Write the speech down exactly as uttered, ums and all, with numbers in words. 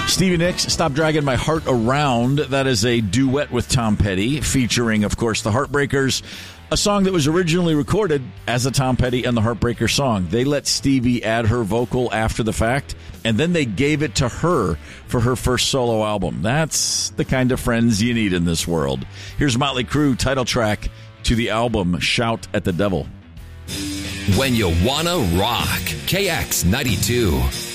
Stevie Nicks, Stop Dragging My Heart Around. That is a duet with Tom Petty, featuring, of course, the Heartbreakers, a song that was originally recorded as a Tom Petty and the Heartbreakers song. They let Stevie add her vocal after the fact, and then they gave it to her for her first solo album. That's the kind of friends you need in this world. Here's Motley Crue, title track to the album, Shout at the Devil. When you wanna rock, K X ninety-two.